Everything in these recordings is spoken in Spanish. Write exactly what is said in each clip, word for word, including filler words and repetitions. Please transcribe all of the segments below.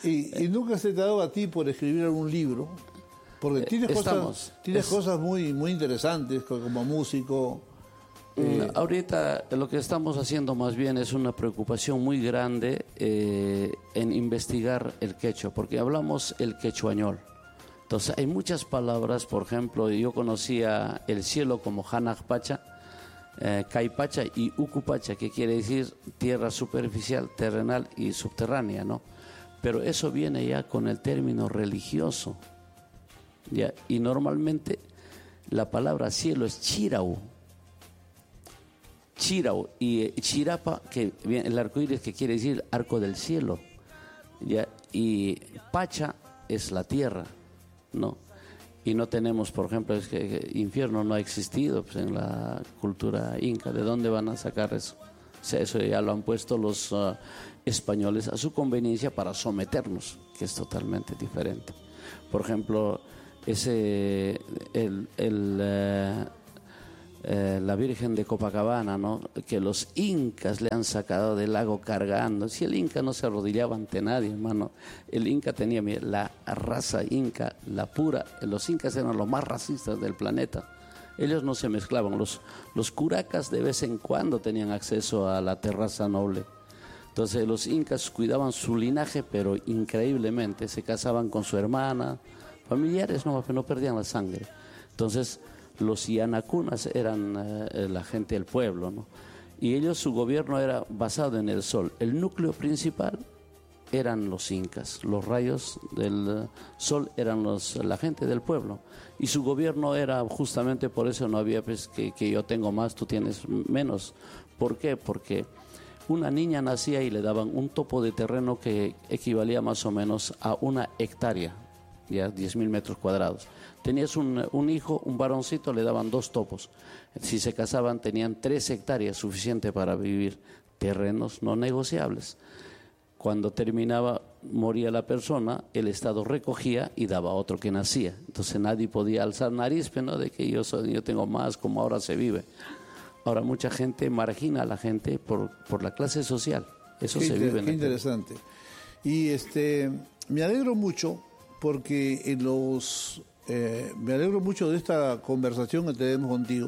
¿Y, y nunca se te ha dado a ti por escribir algún libro? Porque tienes, Estamos, cosas, tienes es, cosas muy, muy interesantes como músico. Eh, ahorita lo que estamos haciendo más bien es una preocupación muy grande eh, en investigar el quechua, porque hablamos el quechuañol. Entonces hay muchas palabras, por ejemplo, yo conocía el cielo como Hanakpacha, eh, Caipacha y Ucupacha, que quiere decir tierra superficial, terrenal y subterránea, ¿no? Pero eso viene ya con el término religioso, ¿ya? Y normalmente la palabra cielo es Chirau. Chirau y Chirapa, que viene el arco iris, que quiere decir arco del cielo, ¿ya? Y Pacha es la tierra, ¿no? Y no tenemos, por ejemplo, es que, que infierno no ha existido pues, en la cultura inca. ¿De dónde van a sacar eso? O sea, eso ya lo han puesto los uh, españoles a su conveniencia para someternos, que es totalmente diferente. Por ejemplo, ese el, el uh, Eh, la Virgen de Copacabana, ¿no? Que los incas le han sacado del lago cargando. Si el inca no se arrodillaba ante nadie, hermano. El inca tenía, mira, la raza inca, la pura. Los incas eran los más racistas del planeta. Ellos no se mezclaban. Los, los curacas de vez en cuando tenían acceso a la terraza noble. Entonces los incas cuidaban su linaje, pero increíblemente. Se casaban con su hermana, familiares, no, no perdían la sangre. Entonces los yanacunas eran eh, la gente del pueblo, ¿no? Y ellos, su gobierno era basado en el sol. El núcleo principal eran los incas, los rayos del sol eran los, la gente del pueblo. Y su gobierno era justamente por eso no había pues, que, que yo tengo más, tú tienes menos. ¿Por qué? Porque una niña nacía y le daban un topo de terreno que equivalía más o menos a una hectárea, ya diez mil metros cuadrados. Tenías un, un hijo, un varoncito, le daban dos topos. Si se casaban tenían tres hectáreas, suficiente para vivir, terrenos no negociables. Cuando terminaba, moría la persona, el Estado recogía y daba a otro que nacía. Entonces nadie podía alzar nariz, ¿no? De que yo, soy, yo tengo más, como ahora se vive. Ahora mucha gente margina a la gente por, por la clase social. Eso qué se inter, vive en qué la interesante. Y este, me alegro mucho porque en los... Eh, me alegro mucho de esta conversación que tenemos contigo,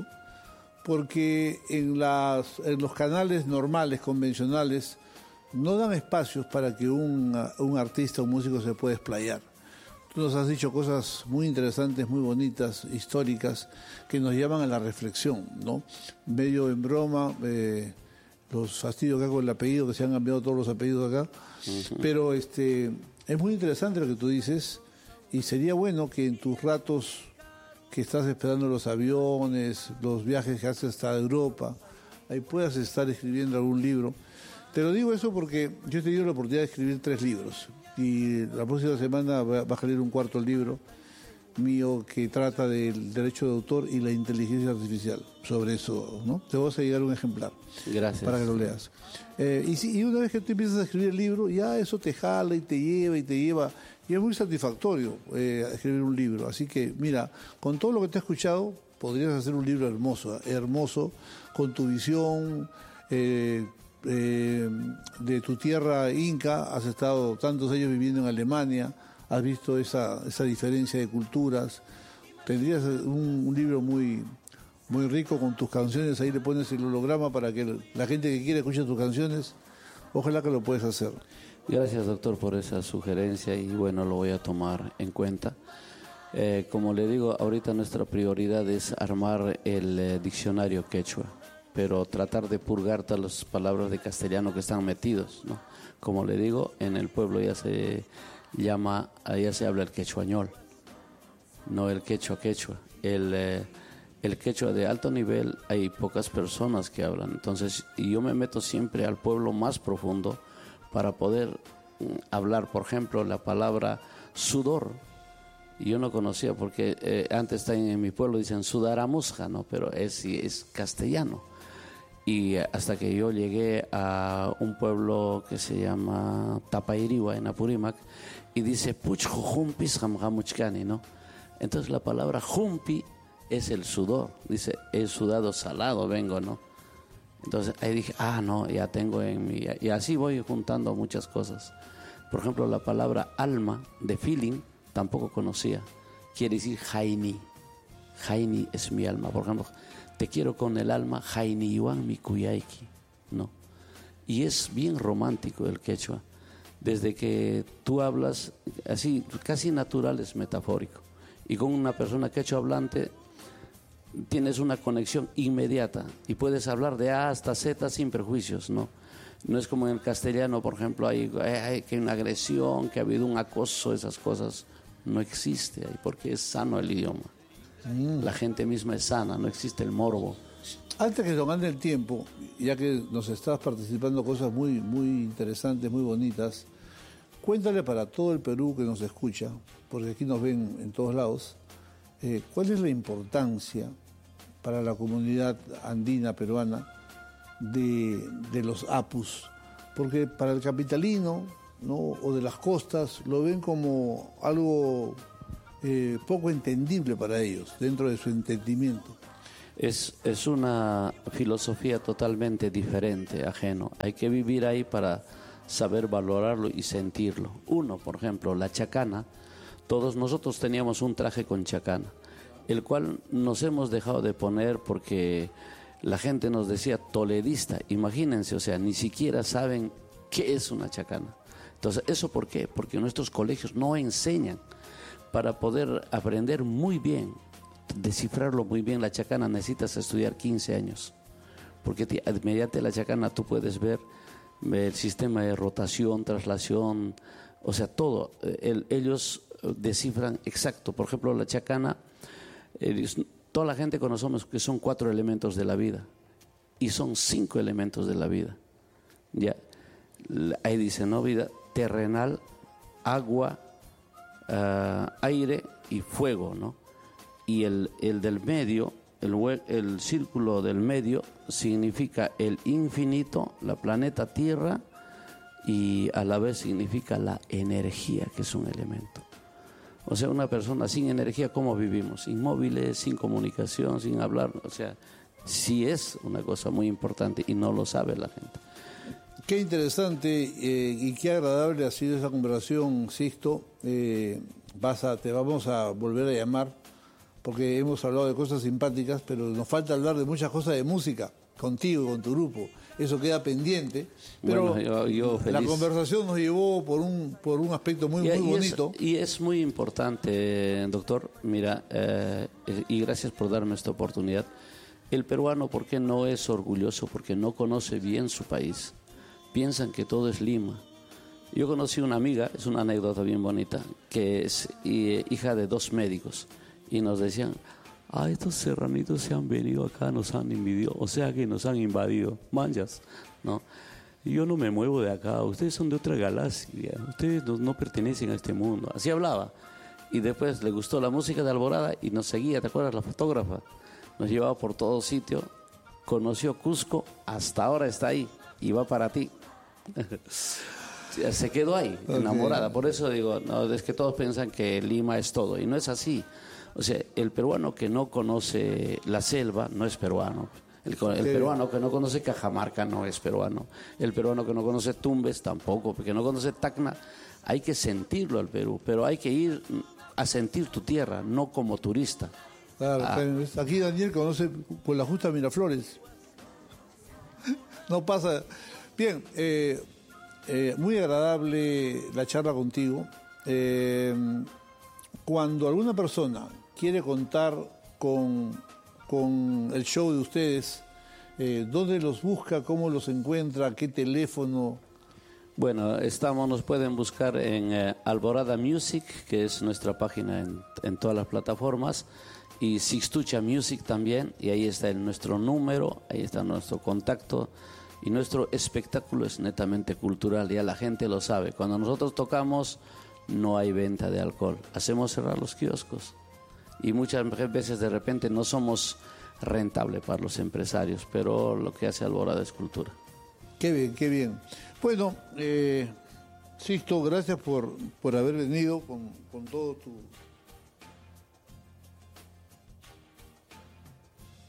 porque en, las, en los canales normales, convencionales, no dan espacios para que un, un artista o un músico se pueda explayar. Tú nos has dicho cosas muy interesantes, muy bonitas, históricas, que nos llaman a la reflexión, ¿no? Medio en broma, eh, los fastidios acá con el apellido, que se han cambiado todos los apellidos acá, uh-huh. Pero este, es muy interesante lo que tú dices. Y sería bueno que en tus ratos que estás esperando los aviones, los viajes que haces hasta Europa, ahí puedas estar escribiendo algún libro. Te lo digo eso porque yo he tenido la oportunidad de escribir tres libros y la próxima semana va a salir un cuarto libro mío que trata del derecho de autor y la inteligencia artificial, sobre eso, ¿no? Te voy a llegar un ejemplar. Gracias. Para que lo leas. Eh, y, si, y una vez que tú empiezas a escribir el libro, ya eso te jala y te lleva y te lleva, y es muy satisfactorio eh, escribir un libro. Así que, mira, con todo lo que te he escuchado, podrías hacer un libro hermoso, hermoso, con tu visión eh, eh, de tu tierra inca. Has estado tantos años viviendo en Alemania, has visto esa, esa diferencia de culturas. Tendrías un, un libro muy, muy rico con tus canciones. Ahí le pones el holograma para que la gente que quiera escuchar tus canciones, ojalá que lo puedas hacer. Gracias, doctor, por esa sugerencia y bueno, lo voy a tomar en cuenta. Eh, como le digo, ahorita nuestra prioridad es armar el eh, diccionario quechua, pero tratar de purgar todas las palabras de castellano que están metidos, ¿no? Como le digo, en el pueblo ya se llama, ya se habla el quechuañol, no el quechua quechua. El, eh, el quechua de alto nivel hay pocas personas que hablan, entonces y yo me meto siempre al pueblo más profundo para poder mm, hablar, por ejemplo, la palabra sudor. Yo no conocía porque eh, antes está en, en mi pueblo dicen sudaramusja, ¿no? Pero es, es castellano. Y hasta que yo llegué a un pueblo que se llama Tapairihua, en Apurímac, y dice puchjo jumpis jamjamuchcani, ¿no? Entonces la palabra jumpi es el sudor, dice he sudado salado vengo, ¿no? Entonces ahí dije, ah, no, ya tengo en mi... Y así voy juntando muchas cosas. Por ejemplo, la palabra alma, de feeling, tampoco conocía. Quiere decir Jaini. Jaini es mi alma. Por ejemplo, te quiero con el alma, Jaini Yuan mi kuyaiki. No. Y es bien romántico el quechua. Desde que tú hablas, así, casi natural, es metafórico. Y con una persona quechua hablante tienes una conexión inmediata y puedes hablar de A hasta Z sin prejuicios, ¿no? No es como en el castellano, por ejemplo, hay, hay que una agresión, que ha habido un acoso, esas cosas no existe ahí porque es sano el idioma. Mm. La gente misma es sana, no existe el morbo. Antes que nos mande el tiempo, ya que nos estás participando cosas muy, muy interesantes, muy bonitas, cuéntale para todo el Perú que nos escucha, porque aquí nos ven en todos lados, eh, ¿cuál es la importancia para la comunidad andina peruana de, de los apus? Porque para el capitalino, ¿no?, o de las costas, lo ven como algo eh, poco entendible para ellos, dentro de su entendimiento. Es, es una filosofía totalmente diferente, ajeno. Hay que vivir ahí para saber valorarlo y sentirlo. Uno, por ejemplo, la chacana. Todos nosotros teníamos un traje con chacana, el cual nos hemos dejado de poner porque la gente nos decía toledista. Imagínense, o sea, ni siquiera saben qué es una chacana. Entonces, ¿eso por qué? Porque nuestros colegios no enseñan. Para poder aprender muy bien, descifrarlo muy bien, la chacana necesitas estudiar quince años. Porque mediante la chacana tú puedes ver el sistema de rotación, traslación, o sea, todo. El, ellos descifran exacto. Por ejemplo, la chacana, eh, toda la gente conocemos que son cuatro elementos de la vida y son cinco elementos de la vida. Ya, ahí dice, ¿no? Vida terrenal, agua, uh, aire y fuego, ¿no? Y el, el del medio, el, el círculo del medio significa el infinito, la planeta Tierra, y a la vez significa la energía, que es un elemento. O sea, una persona sin energía, ¿cómo vivimos? Inmóviles, sin comunicación, sin hablar. O sea, sí es una cosa muy importante y no lo sabe la gente. Qué interesante eh, y qué agradable ha sido esa conversación, Sixto. Eh, vas a, te vamos a volver a llamar porque hemos hablado de cosas simpáticas, pero nos falta hablar de muchas cosas de música, contigo y con tu grupo. Eso queda pendiente, pero bueno, yo, yo la conversación nos llevó por un por un aspecto muy, y, muy y bonito. Es, y es muy importante, doctor, mira, eh, y gracias por darme esta oportunidad. El peruano, ¿por qué no es orgulloso? Porque no conoce bien su país. Piensan que todo es Lima. Yo conocí una amiga, es una anécdota bien bonita, que es hija de dos médicos, y nos decían, ah, estos serranitos se han venido acá, nos han invadido, o sea que nos han invadido, manchas, ¿no? Yo no me muevo de acá, ustedes son de otra galaxia, ustedes no, no pertenecen a este mundo. Así hablaba. Y después le gustó la música de Alborada y nos seguía, ¿te acuerdas? La fotógrafa nos llevaba por todo sitio, conoció Cusco, hasta ahora está ahí y va para ti. Se quedó ahí, enamorada. Por eso digo, no, es que todos piensan que Lima es todo y no es así. O sea, el peruano que no conoce la selva no es peruano. El, el peruano que no conoce Cajamarca no es peruano. El peruano que no conoce Tumbes tampoco, porque no conoce Tacna. Hay que sentirlo al Perú, pero hay que ir a sentir tu tierra, no como turista. Claro, ah. Aquí Daniel conoce por la justa Miraflores. No pasa. Bien, eh, eh, muy agradable la charla contigo. Eh, cuando alguna persona quiere contar con, con el show de ustedes, eh, ¿dónde los busca? ¿Cómo los encuentra? ¿Qué teléfono? Bueno, estamos, nos pueden buscar en eh, Alborada Music, que es nuestra página en, en todas las plataformas, y Sixtucha Music también, y ahí está el, nuestro número, ahí está nuestro contacto, y nuestro espectáculo es netamente cultural, ya la gente lo sabe. Cuando nosotros tocamos no hay venta de alcohol, hacemos cerrar los kioscos, y muchas veces de repente no somos rentables para los empresarios, pero lo que hace Alborada es cultura. Qué bien, qué bien. Bueno, eh, Sixto, gracias por, por haber venido con, con todo tu...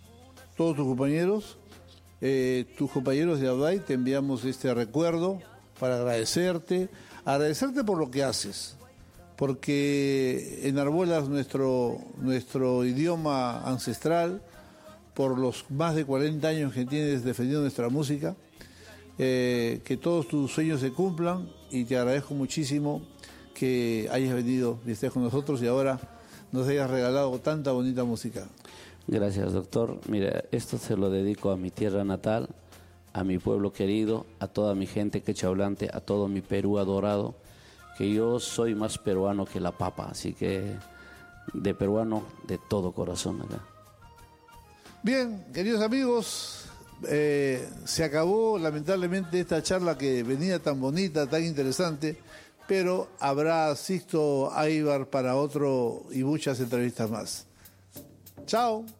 todos tus compañeros. Eh, tus compañeros de Abay, te enviamos este recuerdo para agradecerte, agradecerte por lo que haces, porque enarbolas nuestro, nuestro idioma ancestral, por los más de cuarenta años que tienes defendiendo nuestra música, eh, que todos tus sueños se cumplan, y te agradezco muchísimo que hayas venido y estés con nosotros y ahora nos hayas regalado tanta bonita música. Gracias, doctor. Mira, esto se lo dedico a mi tierra natal, a mi pueblo querido, a toda mi gente quechahablante, a todo mi Perú adorado, que yo soy más peruano que la papa, así que de peruano de todo corazón acá. Bien, queridos amigos, eh, se acabó lamentablemente esta charla que venía tan bonita, tan interesante, pero habrá Sixto Aybar para otro y muchas entrevistas más. Chao.